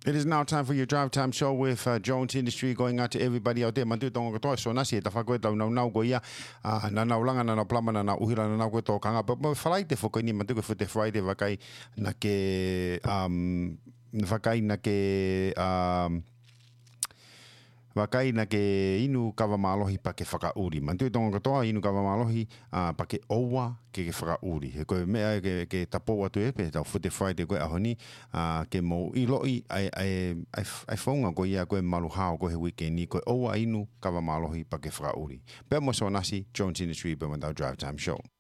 It is now time for your drive time show with Jones Industry, going out to everybody out there. Mantu tonga katoa so nasi ta whakoe tau nau ko ia na naulanga na plama na uhira na ko to kanga but falai te foko ni mantu ko fute Friday vakai na ke Wakai na ke inu kawamalohi pa ke whakauri. Mantu tonga katoa inu kawamalohi pa ke oua ke whakauri. He koe mea ke tapo atu e pe tau Footy Friday koe ahoni ke mo i loi ai whaunga koe ia koe malu hao koe he weekend ni koe oua inu kawamalohi pa ke whakauri. Pea mo so nasi, Jones Industry, Pea Mandau Drive Time Show.